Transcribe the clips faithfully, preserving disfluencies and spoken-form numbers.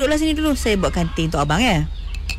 duduklah sini dulu. Saya buatkan teh untuk abang ya.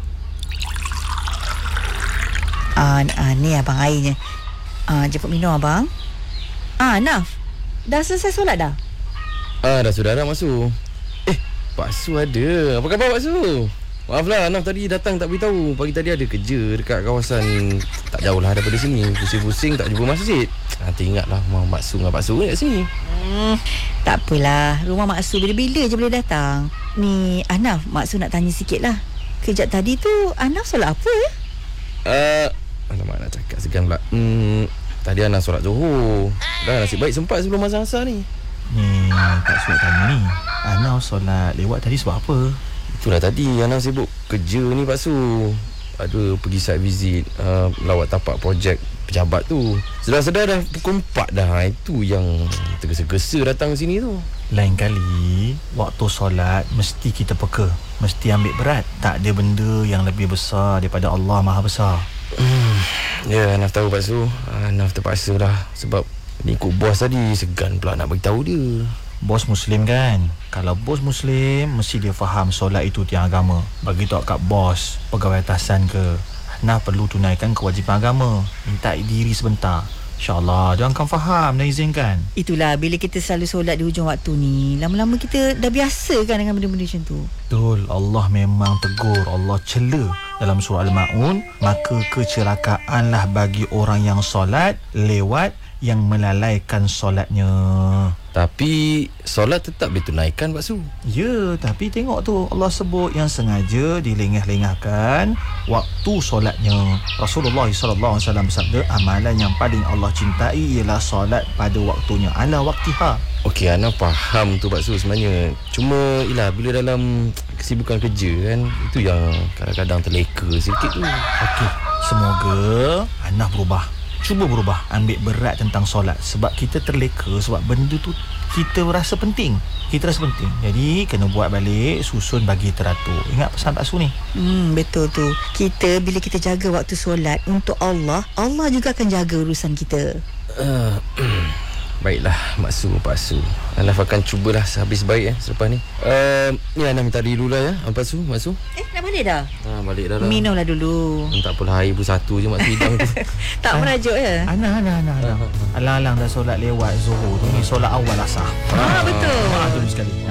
Ah, ah ni abang airnya. Ah, jemput minum abang. Ah, Naf. Dah selesai solat dah? Ah, dah sudah dah Pak Su. Eh, Pak Su ada. Apa khabar Pak Su? Maaflah, Anaf tadi datang tak beritahu. Pagi tadi ada kerja dekat kawasan tak jauh lah daripada sini. Pusing-pusing tak jumpa masjid. Nanti ingatlah rumah Mak Su dengan Pak Su kat sini. Hmm, tak apalah. Rumah Mak Su bila-bila je boleh datang. Ni, Anaf, Mak Su nak tanya sikit lah. Kejap tadi tu, Anaf solat apa ya? Uh, alamak nak cakap segan pula. Hmm, tadi Anaf solat Zuhur. Dah nasib baik sempat sebelum azan asar ni. Ni tak surat tanya ni. Anaf solat lewat tadi sebab apa? Itulah tadi Anaf sibuk kerja ni Pak Su. Ada pergi site visit, uh, lawat tapak projek pejabat tu. Sedar-sedar dah pukul empat dah. Itu yang tergesa-gesa datang sini tu. Lain kali waktu solat mesti kita peka, mesti ambil berat. Tak ada benda yang lebih besar daripada Allah Maha Besar. hmm, Ya, Anaf tahu Pak Su. Anaf terpaksa lah sebab ni ikut bos tadi. Segan pula nak beritahu dia. Bos Muslim kan? Kalau bos Muslim, mesti dia faham solat itu tiang agama. Bagi tahu kat bos, pegawai atasan ke, Nah perlu tunaikan kewajipan agama. Minta diri sebentar, InsyaAllah dia akan faham dan izinkan. Itulah, bila kita selalu solat di hujung waktu ni, lama-lama kita dah biasa kan dengan benda-benda macam tu. Betul, Allah memang tegur, Allah cela dalam surah Al-Ma'un. Maka kecelakaanlah bagi orang yang solat lewat yang melalaikan solatnya. Tapi solat tetap ditunaikan Pak Su. Ya, tapi tengok tu Allah sebut yang sengaja dilengah-lengahkan waktu solatnya. Rasulullah sallallahu alaihi wasallam bersabda, amalan yang paling Allah cintai ialah solat pada waktunya, ala waktiha. Okey, Ana faham tu Pak Su sebenarnya. Cuma ialah bila dalam kesibukan kerja kan, itu yang kadang-kadang terleka sikit tu. Okey, semoga Ana berubah. Cuba berubah, ambil berat tentang solat. Sebab kita terleka, sebab benda tu kita rasa penting. Kita rasa penting. Jadi kena buat balik, susun bagi teratur. Ingat pesan Pak Su ni? Hmm, betul tu. Kita bila kita jaga waktu solat untuk Allah, Allah juga akan jaga urusan kita. Uh, Baiklah Mak Su, Pak Su. Anaf akan cubalah sehabis baik eh, selepas ni. Uh, ni Anaf minta diri dulu lah ya, Pak Su, Mak Su. Eh, dah balik dah? Ha, balik dah lah. Minumlah dulu. Tak apalah, air pun satu je Mak Su hidang tu. Tak merajuk ya? Ana, Ana, Ana, Ana. Alang-alang dah solat lewat Zuhur tu. Ni solat awal asar. Ah, betul. Ah, tu sekali.